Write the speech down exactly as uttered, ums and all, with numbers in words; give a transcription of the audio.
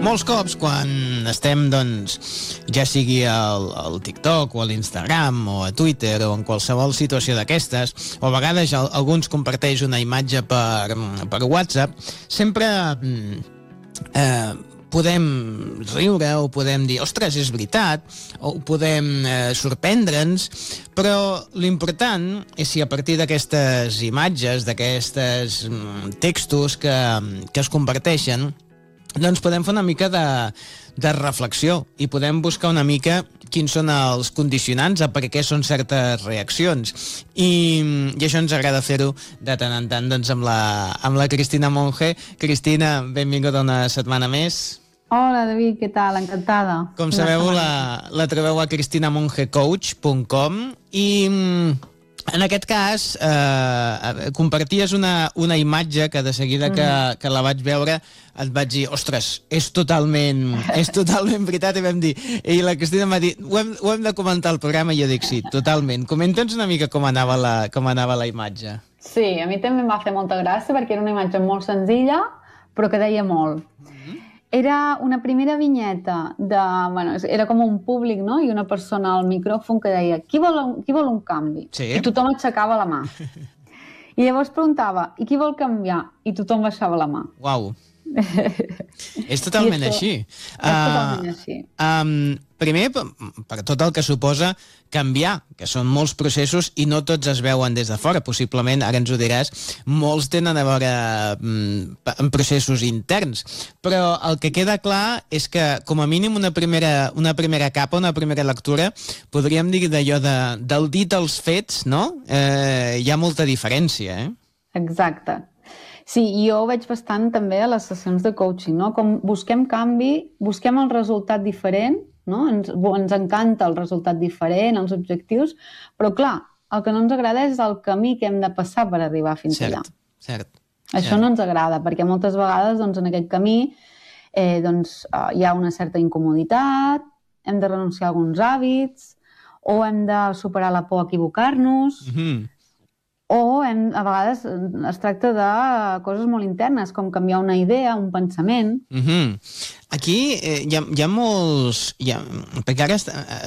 Molts cops, quan estem, doncs, ja sigui al, al TikTok o a l'Instagram o a Twitter o en qualsevol situació d'aquestes, o a vegades alguns comparteix una imatge per, per WhatsApp, sempre eh, podem riure o podem dir, ostres, és veritat, o podem eh, sorprendre'ns, però l'important és si a partir d'aquestes imatges, d'aquestes textos que, que es comparteixen, doncs podem fer una mica de, de reflexió i podem buscar una mica quins són els condicionants a per què són certes reaccions. I, i això ens agrada fer-ho de tant en tant doncs, amb, la, amb la Cristina Monge. Cristina, benvinguda una setmana més. Hola, David, què tal? Encantada. Com sabeu, la, la trobeu a cristina monge coach punt com i... En aquest cas, eh, comparties una, una imatge que de seguida que, que la vaig veure et vaig dir, ostres, és totalment, és totalment veritat, i vam dir, i la Cristina em va dir, ho hem, ho hem de comentar al programa, i jo dic, sí, totalment. Comenta'ns una mica com anava la, com anava la imatge. Sí, a mi també em va fer molta gràcia perquè era una imatge molt senzilla, però que deia molt. Mm-hmm. Era una primera vinyeta, de, bueno, era com un públic, no? I una persona al micròfon que deia qui vol un, qui vol un canvi? Sí. I tothom aixecava la mà. I llavors preguntava, i qui vol canviar? I tothom baixava la mà. Uau. És totalment així. És totalment uh, així. Um, primer, per, per tot el que suposa canviar, que són molts processos i no tots es veuen des de fora. Possiblement, ara ens ho diràs, molts tenen a veure um, en processos interns. Però el que queda clar és que, com a mínim, una primera, una primera capa, una primera lectura, podríem dir d'allò de, del dit als fets, no? Eh, hi ha molta diferència, eh? Exacte. Sí, jo ho veig bastant també a les sessions de coaching, no? Com busquem canvi, busquem el resultat diferent, no? Ens, ens encanta el resultat diferent, els objectius, però clar, el que no ens agrada és el camí que hem de passar per arribar fins cert, allà. Cert, Això cert. no ens agrada, perquè moltes vegades doncs, en aquest camí eh, doncs, eh, hi ha una certa incomoditat, hem de renunciar a alguns hàbits, o hem de superar la por a equivocar-nos, Mm-hmm. o hem, a vegades es tracta de coses molt internes, com canviar una idea, un pensament. Mm-hmm. Aquí eh, hi, ha, hi ha molts... Hi ha, perquè ara